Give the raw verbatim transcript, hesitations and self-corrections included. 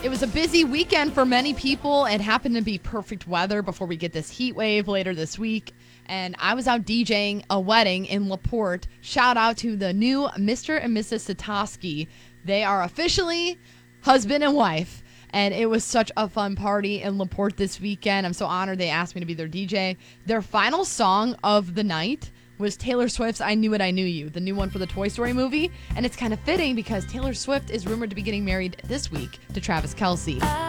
It was a busy weekend for many people. It happened to be perfect weather before we get this heat wave later this week. And I was out DJing a wedding in LaPorte. Shout out to the new Mister and Missus Satoski. They are officially husband and wife. And it was such a fun party in LaPorte this weekend. I'm so honored they asked me to be their D J. Their final song of the night was Taylor Swift's I Knew It, I Knew You, the new one for the Toy Story movie. And it's kind of fitting because Taylor Swift is rumored to be getting married this week to Travis Kelce.